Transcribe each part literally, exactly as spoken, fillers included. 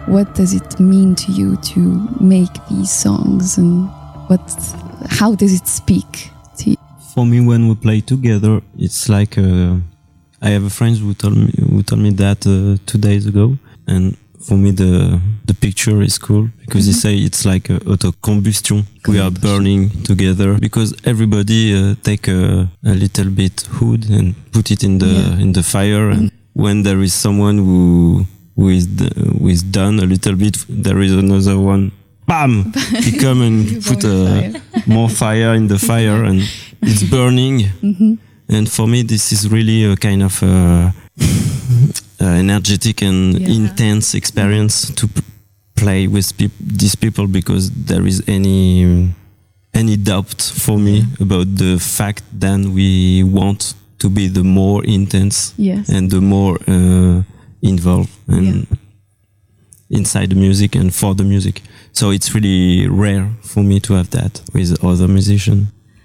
what does it mean to you to make these songs, and what, how does it speak to you? For me, when we play together, it's like uh, I have a friend who told me who told me that uh, two days ago, and for me the the picture is cool because mm-hmm. they say it's like a auto combustion. We are burning together because everybody uh, take a, a little bit wood and put it in the yeah. in the fire, and mm-hmm. when there is someone who who is the, who is done a little bit, there is another one. Bam! He come and put a, more fire in the fire, and it's burning. Mm-hmm. And for me, this is really a kind of uh, uh, energetic and yeah. intense experience to p- play with peop- these people, because there is any any doubt for me yeah. about the fact that we want to be the more intense yes. and the more uh, involved and yeah. inside the music and for the music. So it's really rare for me to have that with other musicians.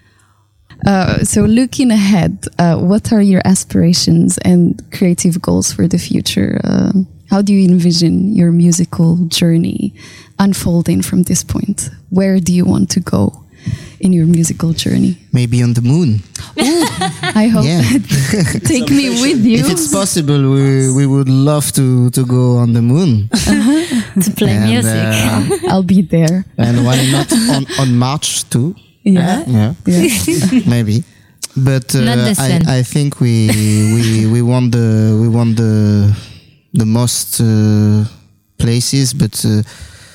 Uh, so looking ahead, uh, what are your aspirations and creative goals for the future? Uh, how do you envision your musical journey unfolding from this point? Where do you want to go in your musical journey? Maybe on the moon. Ooh, I hope. Yeah. Take me with you. If it's possible, we we would love to, to go on the moon. Uh-huh. To play and, music. Uh, I'll be there. And why not on, on March too? Yeah. Yeah. yeah. Maybe. But uh, I, I think we we we want the we want the the most uh, places, but uh,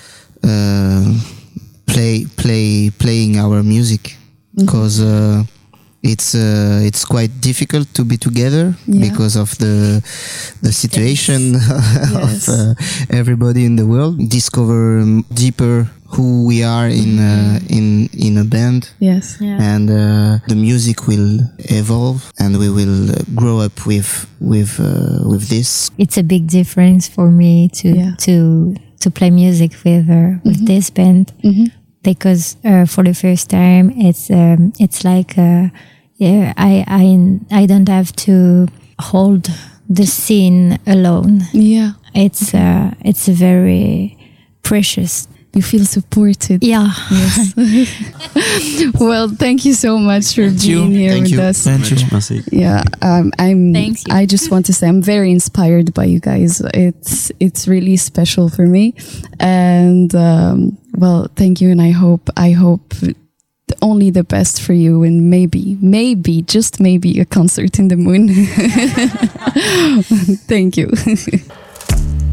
uh, play play playing our music, because mm-hmm. uh, it's uh, it's quite difficult to be together yeah. because of the the situation yes. of yes. uh, everybody in the world. Discover deeper who we are in uh, in in a band. Yes, yeah. And uh, the music will evolve, and we will uh, grow up with with uh, with this. It's a big difference for me to yeah. to to play music with uh, with mm-hmm. this band mm-hmm. because uh, for the first time it's um, it's like uh, yeah I I I don't have to hold the scene alone. Yeah, it's uh, it's very precious. You feel supported. Yeah. Yes. Well, thank you so much for thank being you. here thank with you. us. Thank you. Yeah, um, I'm. Thank you. I just want to say I'm very inspired by you guys. It's it's really special for me, and um, well, thank you, and I hope I hope only the best for you, and maybe maybe just maybe a concert in the moon. Thank you.